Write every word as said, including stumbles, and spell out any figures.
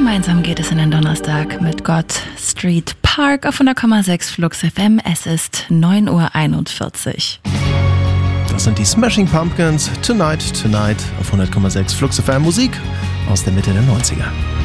Gemeinsam geht es in den Donnerstag mit Gott Street Park auf hundert Komma sechs Flux F M. Es ist neun Uhr einundvierzig. Das sind die Smashing Pumpkins. Tonight, Tonight auf hundert Komma sechs Flux F M. Musik aus der Mitte der neunziger.